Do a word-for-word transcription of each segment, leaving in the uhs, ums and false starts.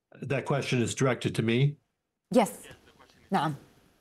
That question is directed to me. Yes. نعم.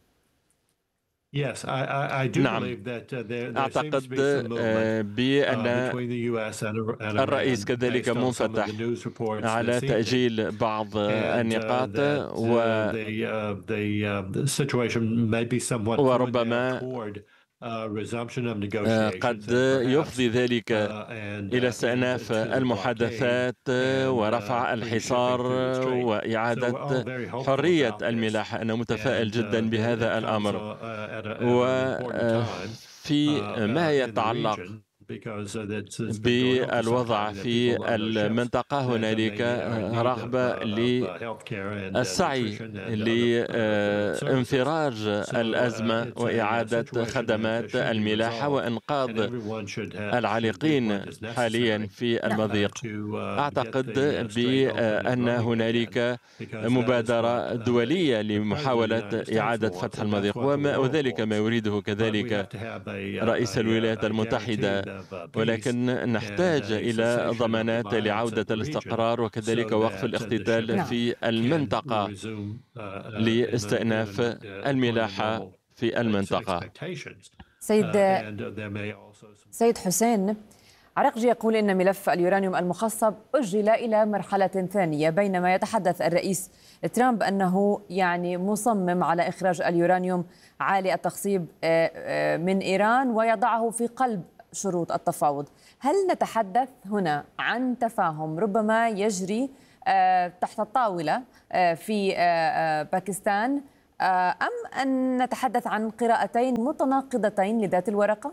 Yes, I, I, I do نعم. believe that uh, there, there أعتقد seems to be some movement بأن uh, between the U S and, and الرئيس Iran كذلك based on some of منفتح the news reports على this evening. تأجيل بعض And uh, النقاط that uh, و the, uh, the, uh, the situation may be somewhat fluid now وربما toward uh, resumption of آه، negotiations قد and perhaps يفضي ذلك uh, and إلى uh, استئناف end to the blockade المحادثات and ورفع uh, free الحصار shipping through the strait. So وإعادة we're all very hopeful حرية about this. الملاحة. أنا متفائل And uh, جدا that بهذا it comes الأمر. uh, at a, at an important time وفي uh, ما uh, in the يتعلق region because uh, that's it's been going on for some بالوضع time that في people on those ships المنطقة that هنالك they are in need of, رغبة uh, of uh, healthcare and uh, للسعي nutrition and other, other services. لانفراج So uh, الأزمة it's a وإعادة situation that خدمات should be الملاحة resolved and وإنقاذ everyone should have should do العالقين what is حاليا necessary في uh, المضيق. to uh, get أعتقد the uh, strait open and بأن running again هنالك because that is مبادرة what uh, دولية the President of the لمحاولة United States إعادة wants فتح and that's المضيق what the وما world وذلك ما wants. يريده But we كذلك have to have a, uh, رئيس a, الولايات a المتحدة. guarantee of uh, peace ولكن and نحتاج a إلى cessation of the ضمانات violence in لعودة the region الاستقرار وكذلك so وقف that uh, the الاقتتال shipping في can المنطقة resume uh, uh, in a, لاستئناف in a, uh, according to الملاحة normal في المنطقة. expectations. سيد Uh, and uh, there may also some سيد حسين عرقجي يقول إن ملف اليورانيوم المخصب أجل إلى مرحلة ثانية، بينما يتحدث الرئيس ترامب أنه يعني مصمم على إخراج اليورانيوم عالي التخصيب من إيران ويضعه في قلب شروط التفاوض. هل نتحدث هنا عن تفاهم ربما يجري تحت الطاولة في باكستان أم أن نتحدث عن قراءتين متناقضتين لذات الورقة؟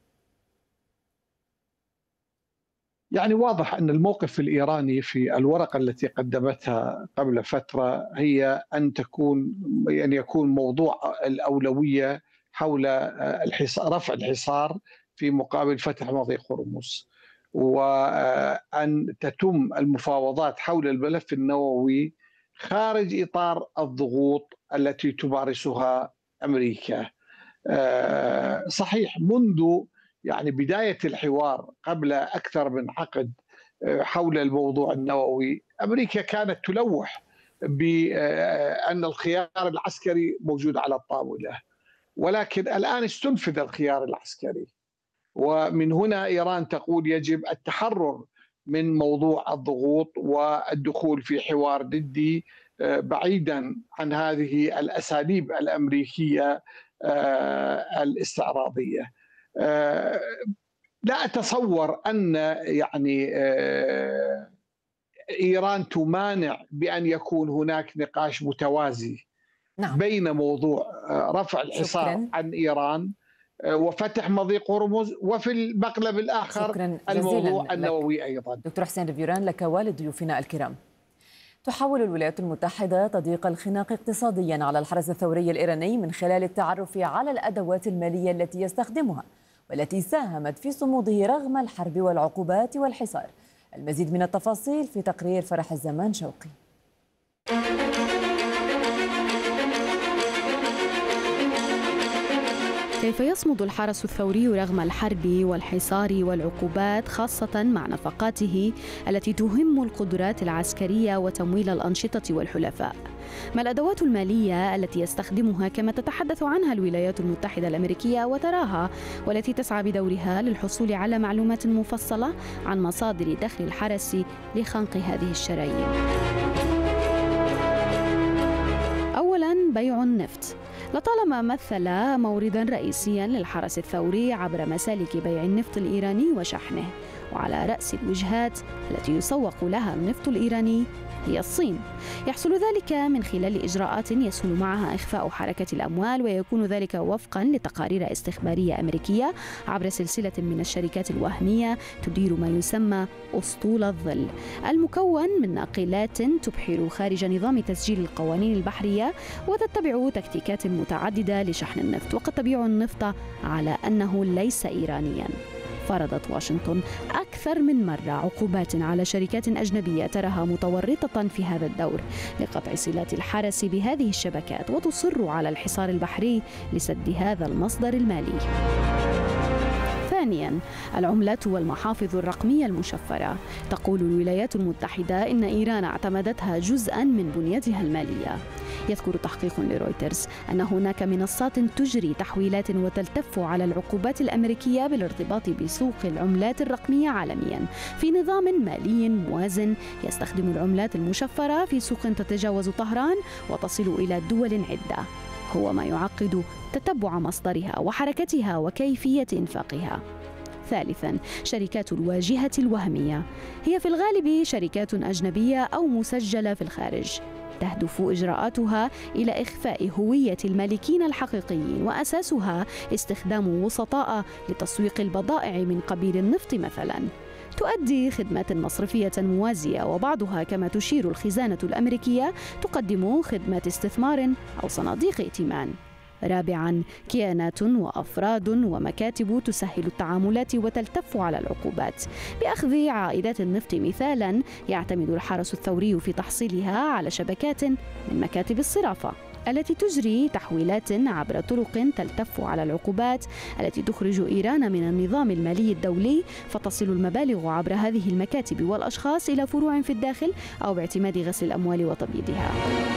يعني واضح أن الموقف الإيراني في الورقة التي قدمتها قبل فترة هي أن تكون أن يكون موضوع الأولوية حول الحصار رفع الحصار في مقابل فتح مضيق هرمز، وأن تتم المفاوضات حول الملف النووي خارج إطار الضغوط التي تمارسها أمريكا. صحيح منذ يعني بداية الحوار قبل أكثر من عقد حول الموضوع النووي أمريكا كانت تلوح بأن الخيار العسكري موجود على الطاولة، ولكن الآن استنفذ الخيار العسكري، ومن هنا إيران تقول يجب التحرر من موضوع الضغوط والدخول في حوار ندي بعيدا عن هذه الأساليب الأمريكية الاستعراضية. لا أتصور أن يعني إيران تمانع بأن يكون هناك نقاش متوازي نعم. بين موضوع رفع الحصار شكراً. عن إيران وفتح مضيق هرمز، وفي المقلب الآخر الموضوع النووي أيضا. دكتور حسين ريفيران، لك والد ضيوفنا الكرام. تحاول الولايات المتحدة تضييق الخناق اقتصاديا على الحرس الثوري الإيراني من خلال التعرف على الأدوات المالية التي يستخدمها والتي ساهمت في صموده رغم الحرب والعقوبات والحصار. المزيد من التفاصيل في تقرير فرح الزمان شوقي. كيف يصمد الحرس الثوري رغم الحرب والحصار والعقوبات، خاصة مع نفقاته التي تهم القدرات العسكرية وتمويل الأنشطة والحلفاء؟ ما الأدوات المالية التي يستخدمها كما تتحدث عنها الولايات المتحدة الأمريكية وتراها، والتي تسعى بدورها للحصول على معلومات مفصلة عن مصادر دخل الحرس لخنق هذه الشرايين؟ أولاً بيع النفط. لطالما مثل موردا رئيسيا للحرس الثوري عبر مسالك بيع النفط الإيراني وشحنه، وعلى رأس الوجهات التي يسوق لها النفط الإيراني هي الصين. يحصل ذلك من خلال إجراءات يسهل معها إخفاء حركة الأموال، ويكون ذلك وفقا لتقارير استخبارية أمريكية عبر سلسلة من الشركات الوهمية تدير ما يسمى أسطول الظل، المكون من ناقلات تبحر خارج نظام تسجيل القوانين البحرية وتتبع تكتيكات متعددة لشحن النفط، وقد تبيع النفط على أنه ليس إيرانيا. فرضت واشنطن أكثر من مرة عقوبات على شركات أجنبية تراها متورطة في هذا الدور لقطع صلات الحرس بهذه الشبكات، وتصر على الحصار البحري لسد هذا المصدر المالي. ثانيا، العملات والمحافظ الرقمية المشفرة. تقول الولايات المتحدة إن إيران اعتمدتها جزءا من بنيتها المالية. يذكر تحقيق لرويترز أن هناك منصات تجري تحويلات وتلتف على العقوبات الأمريكية بالارتباط بسوق العملات الرقمية عالميا في نظام مالي موازن يستخدم العملات المشفرة في سوق تتجاوز طهران وتصل إلى دول عدة، هو ما يعقد تتبع مصدرها وحركتها وكيفية إنفاقها. ثالثاً، شركات الواجهة الوهمية هي في الغالب شركات أجنبية أو مسجلة في الخارج، تهدف إجراءاتها إلى إخفاء هوية المالكين الحقيقيين، وأساسها استخدام وسطاء لتسويق البضائع من قبيل النفط مثلاً. تؤدي خدمات مصرفية موازية، وبعضها كما تشير الخزانة الأمريكية تقدم خدمات استثمار أو صناديق ائتمان. رابعاً، كيانات وأفراد ومكاتب تسهل التعاملات وتلتف على العقوبات. بأخذ عائدات النفط مثالاً، يعتمد الحرس الثوري في تحصيلها على شبكات من مكاتب الصرافة التي تجري تحويلات عبر طرق تلتف على العقوبات التي تخرج إيران من النظام المالي الدولي، فتصل المبالغ عبر هذه المكاتب والأشخاص إلى فروع في الداخل أو باعتماد غسل الأموال وتبييضها.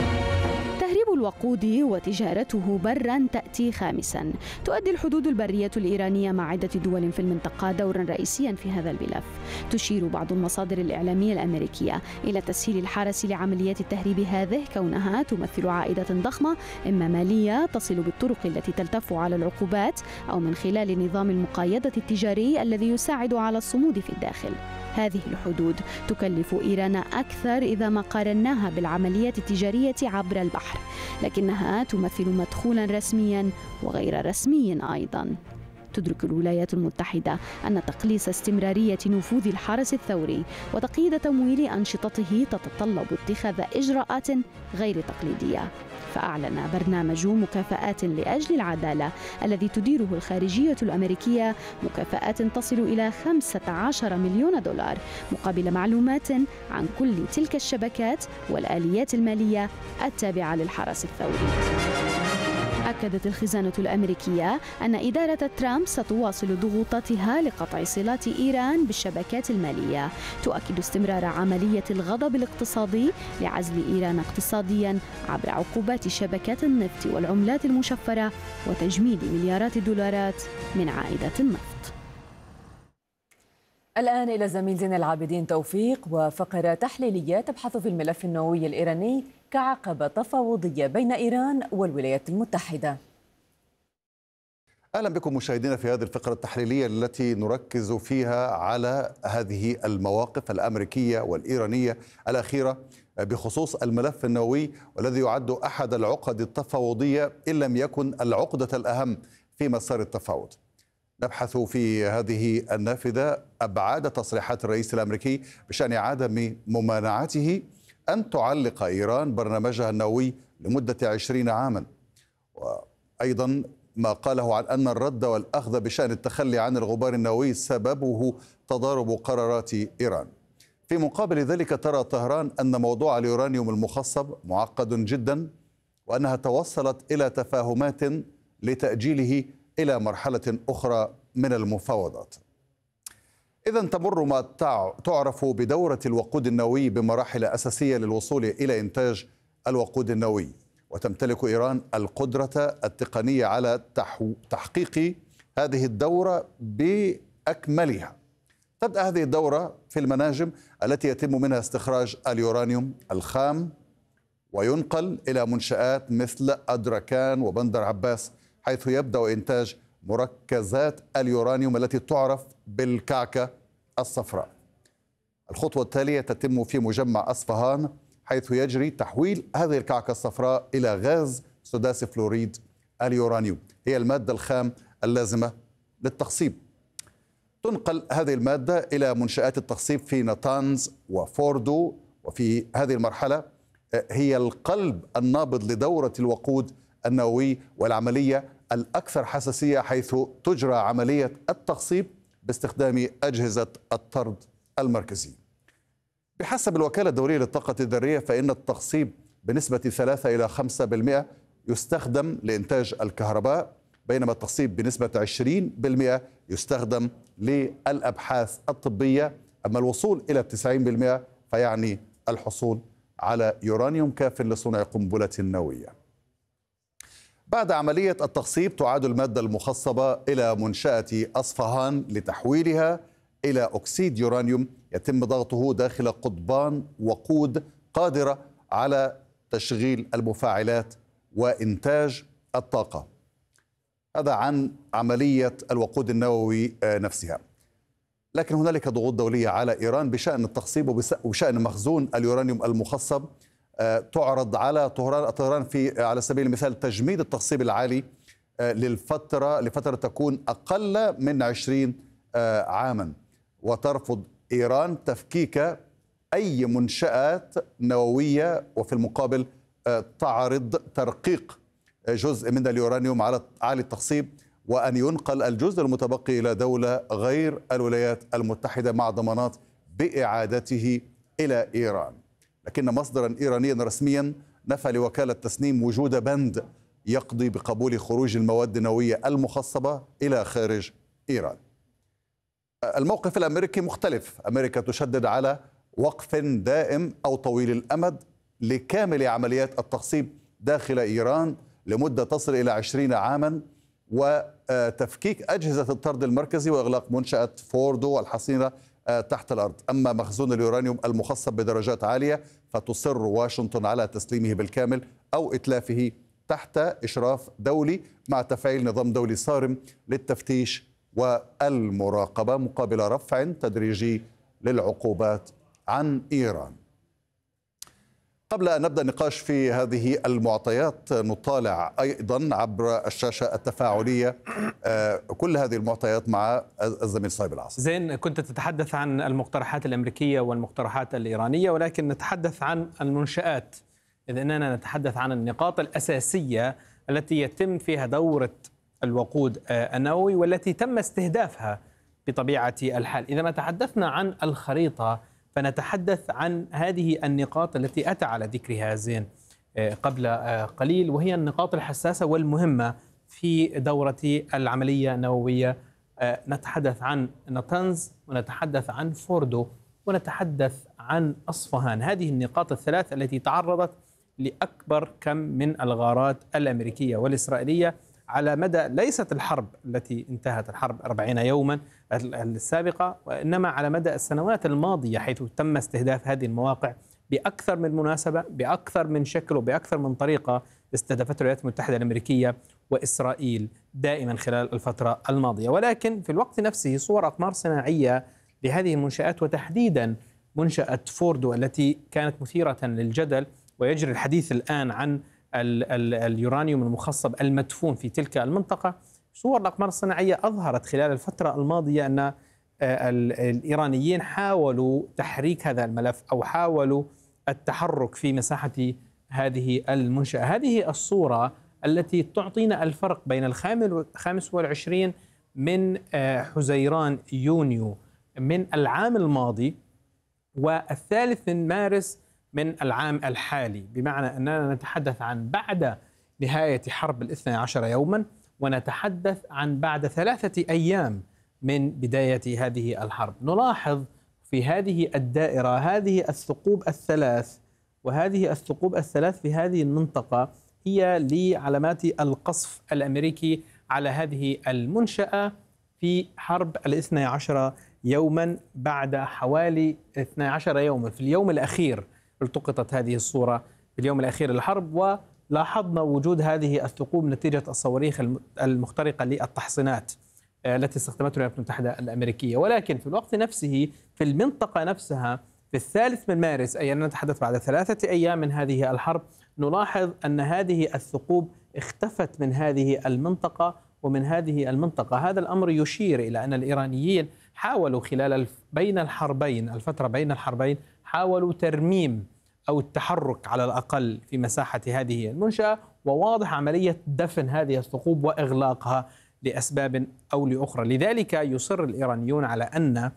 تهريب الوقود وتجارته برا تأتي خامسا. تؤدي الحدود البرية الإيرانية مع عدة دول في المنطقة دورا رئيسيا في هذا الملف. تشير بعض المصادر الإعلامية الأمريكية إلى تسهيل الحرس لعمليات التهريب هذه، كونها تمثل عائدة ضخمة إما مالية تصل بالطرق التي تلتف على العقوبات أو من خلال نظام المقايضة التجاري الذي يساعد على الصمود في الداخل. هذه الحدود تكلف إيران أكثر إذا ما قارناها بالعمليات التجارية عبر البحر، لكنها تمثل مدخولا رسميا وغير رسمي أيضا. تدرك الولايات المتحدة أن تقليص استمرارية نفوذ الحرس الثوري وتقييد تمويل أنشطته تتطلب اتخاذ إجراءات غير تقليدية، فأعلن برنامج مكافآت لأجل العدالة الذي تديره الخارجية الأمريكية مكافآت تصل إلى خمسة عشر مليون دولار مقابل معلومات عن كل تلك الشبكات والآليات المالية التابعة للحرس الثوري. أكدت الخزانة الأمريكية أن إدارة ترامب ستواصل ضغوطاتها لقطع صلات إيران بالشبكات المالية. تؤكد استمرار عملية الغضب الاقتصادي لعزل إيران اقتصاديا عبر عقوبات شبكات النفط والعملات المشفرة وتجميد مليارات الدولارات من عائدات النفط. الآن إلى زميل زين العابدين توفيق وفقرة تحليلية تبحث في الملف النووي الإيراني كعقبة تفاوضية بين إيران والولايات المتحدة. أهلا بكم مشاهدينا في هذه الفقرة التحليلية التي نركز فيها على هذه المواقف الأمريكية والإيرانية الأخيرة بخصوص الملف النووي، والذي يعد أحد العقد التفاوضية إن لم يكن العقدة الأهم في مسار التفاوض. نبحث في هذه النافذة أبعاد تصريحات الرئيس الأمريكي بشأن عدم ممانعته أن تعلق إيران برنامجها النووي لمدة عشرين عاما، وأيضا ما قاله عن أن الرد والأخذ بشأن التخلي عن الغبار النووي سببه تضارب قرارات إيران. في مقابل ذلك ترى طهران أن موضوع اليورانيوم المخصب معقد جدا، وأنها توصلت إلى تفاهمات لتأجيله إلى مرحلة أخرى من المفاوضات. إذن تمر ما تعرف بدورة الوقود النووي بمراحل أساسية للوصول إلى إنتاج الوقود النووي، وتمتلك إيران القدرة التقنية على تحقيق هذه الدورة بأكملها. تبدأ هذه الدورة في المناجم التي يتم منها استخراج اليورانيوم الخام وينقل إلى منشآت مثل أدركان وبندر عباس، حيث يبدأ إنتاج مركزات اليورانيوم التي تعرف بالكعكة الصفراء. الخطوة التالية تتم في مجمع أصفهان، حيث يجري تحويل هذه الكعكة الصفراء إلى غاز سداسي فلوريد اليورانيوم، هي المادة الخام اللازمة للتخصيب. تنقل هذه المادة إلى منشآت التخصيب في ناتانز وفوردو، وفي هذه المرحلة هي القلب النابض لدورة الوقود النووي والعملية الأكثر حساسية، حيث تجرى عملية التخصيب باستخدام أجهزة الطرد المركزي. بحسب الوكالة الدولية للطاقة الذرية، فإن التخصيب بنسبة ثلاثة إلى خمسة بالمئة يستخدم لإنتاج الكهرباء، بينما التخصيب بنسبة عشرين بالمئة يستخدم للأبحاث الطبية. أما الوصول إلى تسعين بالمئة فيعني الحصول على يورانيوم كاف لصنع قنبلة نووية. بعد عملية التخصيب تعاد المادة المخصبة إلى منشأة أصفهان لتحويلها إلى أكسيد يورانيوم يتم ضغطه داخل قضبان وقود قادرة على تشغيل المفاعلات وإنتاج الطاقة. هذا عن عملية الوقود النووي نفسها. لكن هنالك ضغوط دولية على إيران بشأن التخصيب وبشأن مخزون اليورانيوم المخصب. تعرض على طهران في على سبيل المثال تجميد التخصيب العالي للفترة لفترة تكون أقل من عشرين عاما، وترفض إيران تفكيك أي منشآت نووية، وفي المقابل تعرض ترقيق جزء من اليورانيوم على عالي التخصيب وأن ينقل الجزء المتبقي إلى دولة غير الولايات المتحدة مع ضمانات بإعادته إلى إيران. لكن مصدرا إيرانيا رسميا نفى لوكالة تسنيم وجود بند يقضي بقبول خروج المواد النووية المخصبة إلى خارج إيران. الموقف الأمريكي مختلف. أمريكا تشدد على وقف دائم أو طويل الأمد لكامل عمليات التخصيب داخل إيران لمدة تصل إلى عشرين عاما، وتفكيك أجهزة الطرد المركزي وإغلاق منشأة فوردو الحصينة تحت الأرض. أما مخزون اليورانيوم المخصب بدرجات عالية فتصر واشنطن على تسليمه بالكامل أو إتلافه تحت إشراف دولي مع تفعيل نظام دولي صارم للتفتيش والمراقبة مقابل رفع تدريجي للعقوبات عن إيران. قبل أن نبدأ النقاش في هذه المعطيات نطالع أيضا عبر الشاشة التفاعلية كل هذه المعطيات مع الزميل صايب العاصي. زين، كنت تتحدث عن المقترحات الأمريكية والمقترحات الإيرانية، ولكن نتحدث عن المنشآت، إذ أننا نتحدث عن النقاط الأساسية التي يتم فيها دورة الوقود النووي والتي تم استهدافها بطبيعة الحال. إذا ما تحدثنا عن الخريطة فنتحدث عن هذه النقاط التي أتى على ذكرها زين قبل قليل، وهي النقاط الحساسة والمهمة في دورة العملية النووية. نتحدث عن ناتنز ونتحدث عن فوردو ونتحدث عن أصفهان. هذه النقاط الثلاث التي تعرضت لأكبر كم من الغارات الأمريكية والإسرائيلية على مدى ليست الحرب التي انتهت الحرب أربعين يوما السابقة، وإنما على مدى السنوات الماضية، حيث تم استهداف هذه المواقع بأكثر من مناسبة، بأكثر من شكل وبأكثر من طريقة استهدفت الولايات المتحدة الأمريكية وإسرائيل دائما خلال الفترة الماضية. ولكن في الوقت نفسه صور أقمار صناعية لهذه المنشآت، وتحديدا منشأة فوردو التي كانت مثيرة للجدل، ويجري الحديث الآن عن ال ال اليورانيوم المخصب المدفون في تلك المنطقة. صور الأقمار الصناعية أظهرت خلال الفترة الماضية أن الإيرانيين حاولوا تحريك هذا الملف أو حاولوا التحرك في مساحة هذه المنشأة. هذه الصورة التي تعطينا الفرق بين الخامس والعشرين من حزيران يونيو من العام الماضي والثالث من مارس من العام الحالي، بمعنى أننا نتحدث عن بعد نهاية حرب الاثنى عشر يوما، ونتحدث عن بعد ثلاثة أيام من بداية هذه الحرب. نلاحظ في هذه الدائرة هذه الثقوب الثلاث، وهذه الثقوب الثلاث في هذه المنطقة هي لعلامات القصف الأمريكي على هذه المنشأة في حرب الاثنى عشر يوما. بعد حوالي اثنى عشر يوما في اليوم الأخير التقطت هذه الصورة في اليوم الأخير للحرب، ولاحظنا وجود هذه الثقوب نتيجة الصواريخ المخترقة للتحصينات التي استخدمتها الولايات المتحدة الأمريكية. ولكن في الوقت نفسه في المنطقة نفسها في الثالث من مارس، أي أننا نتحدث بعد ثلاثة أيام من هذه الحرب، نلاحظ أن هذه الثقوب اختفت من هذه المنطقة ومن هذه المنطقة. هذا الأمر يشير إلى أن الإيرانيين حاولوا خلال بين الحربين الفترة بين الحربين حاولوا ترميم أو التحرك على الأقل في مساحة هذه المنشأة، وواضح عملية دفن هذه الثقوب وإغلاقها لأسباب أو لأخرى. لذلك يصر الإيرانيون على أن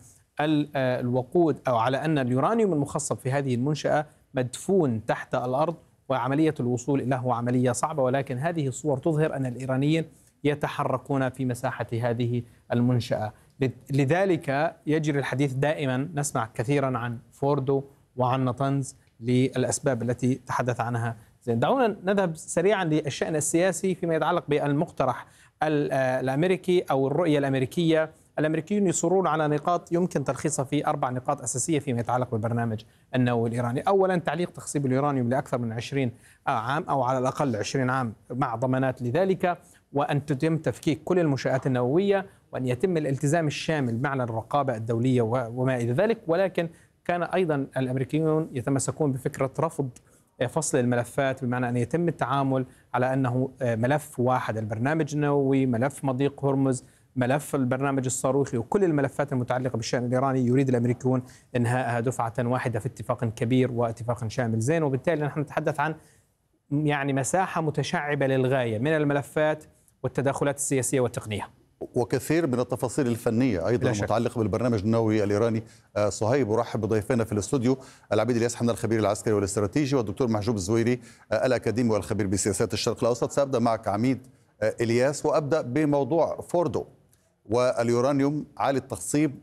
الوقود أو على أن اليورانيوم المخصب في هذه المنشأة مدفون تحت الأرض، وعملية الوصول إليه عملية صعبة. ولكن هذه الصور تظهر أن الإيرانيين يتحركون في مساحة هذه المنشأة. لذلك يجري الحديث دائما، نسمع كثيرا عن فوردو وعن نطنز للأسباب التي تحدث عنها زين. دعونا نذهب سريعا للشأن السياسي فيما يتعلق بالمقترح الأمريكي أو الرؤية الأمريكية. الأمريكيون يصرون على نقاط يمكن تلخيصها في أربع نقاط أساسية فيما يتعلق بالبرنامج النووي الإيراني. أولا تعليق تخصيب اليورانيوم لأكثر من عشرين عام أو على الأقل عشرين عام مع ضمانات لذلك، وأن تتم تفكيك كل المنشآت النووية، وأن يتم الالتزام الشامل مع الرقابة الدولية وما إلى ذلك. ولكن كان أيضا الأمريكيون يتمسكون بفكرة رفض فصل الملفات، بمعنى أن يتم التعامل على أنه ملف واحد، البرنامج النووي، ملف مضيق هرمز، ملف البرنامج الصاروخي، وكل الملفات المتعلقة بالشأن الإيراني يريد الأمريكيون إنهاءها دفعة واحدة في اتفاق كبير واتفاق شامل زين. وبالتالي نحن نتحدث عن يعني مساحة متشعبة للغاية من الملفات والتداخلات السياسية والتقنية، وكثير من التفاصيل الفنية أيضا المتعلقة بالبرنامج النووي الإيراني. صهيب، أرحب بضيفنا في الاستوديو العميد الياس حمدان الخبير العسكري والاستراتيجي، والدكتور محجوب الزويري الأكاديمي والخبير بسياسات الشرق الأوسط. سأبدأ معك عميد إلياس، وأبدأ بموضوع فوردو واليورانيوم عالي التخصيب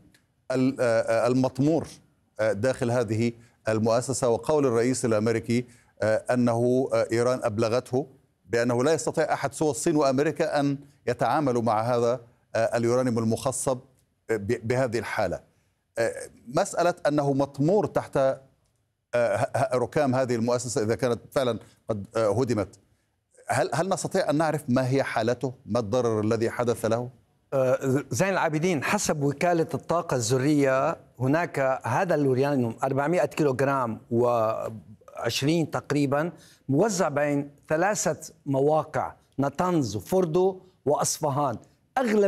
المطمور داخل هذه المؤسسة، وقول الرئيس الأمريكي أنه إيران أبلغته بأنه لا يستطيع أحد سوى الصين وأمريكا أن يتعاملوا مع هذا اليورانيوم المخصب بهذه الحالة. مسألة أنه مطمور تحت ركام هذه المؤسسة إذا كانت فعلا قد هدمت، هل هل نستطيع أن نعرف ما هي حالته؟ ما الضرر الذي حدث له؟ زين العابدين، حسب وكالة الطاقة الذرية هناك هذا اليورانيوم أربعمائة كيلوغرام وعشرين تقريبا موزع بين ثلاثة مواقع، نطنز وفوردو وأصفهان. أغلب